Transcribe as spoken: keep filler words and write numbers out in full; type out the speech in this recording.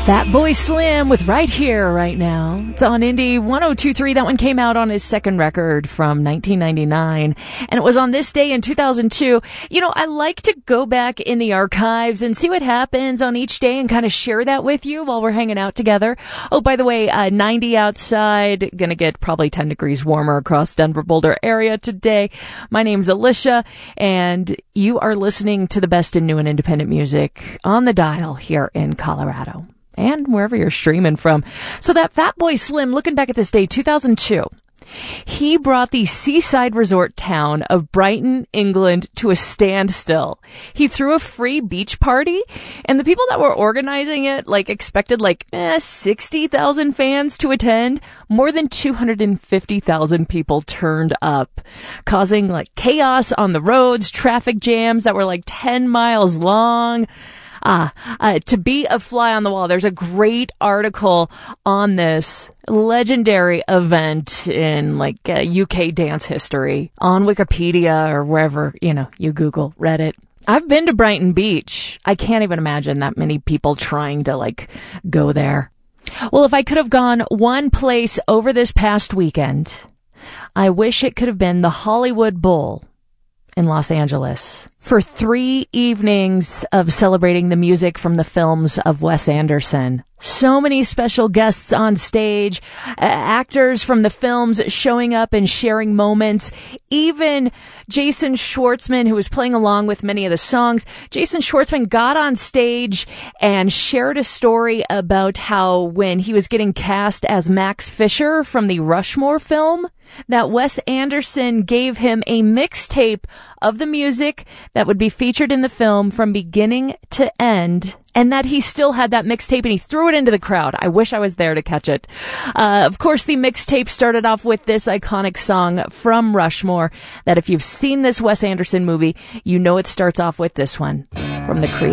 Fatboy Slim with Right Here, Right Now. It's on Indie one oh two point three. That one came out on his second record from nineteen ninety-nine. And it was on this day in two thousand two. You know, I like to go back in the archives and see what happens on each day and kind of share that with you while we're hanging out together. Oh, by the way, uh, ninety outside. Gonna get probably ten degrees warmer across Denver Boulder area today. My name's Alicia, and you are listening to the best in new and independent music on the dial here in Colorado. And wherever you're streaming from. So that Fatboy Slim, looking back at this day, two thousand two, he brought the seaside resort town of Brighton, England to a standstill. He threw a free beach party, and the people that were organizing it, like, expected, like, eh, sixty thousand fans to attend. More than two hundred fifty thousand people turned up, causing, like, chaos on the roads, traffic jams that were, like, ten miles long. Ah, uh, to be a fly on the wall. There's a great article on this legendary event in like uh, U K dance history on Wikipedia or wherever, you know, you Google, Reddit. I've been to Brighton Beach. I can't even imagine that many people trying to like go there. Well, if I could have gone one place over this past weekend, I wish it could have been the Hollywood Bowl in Los Angeles for three evenings of celebrating the music from the films of Wes Anderson. So many special guests on stage, uh, actors from the films showing up and sharing moments. Even Jason Schwartzman, who was playing along with many of the songs, Jason Schwartzman got on stage and shared a story about how when he was getting cast as Max Fisher from the Rushmore film, that Wes Anderson gave him a mixtape of the music that would be featured in the film from beginning to end, and that he still had that mixtape and he threw it into the crowd. I wish I was there to catch it. Uh, of course, the mixtape started off with this iconic song from Rushmore that if you've seen this Wes Anderson movie, you know it starts off with this one from The Creator.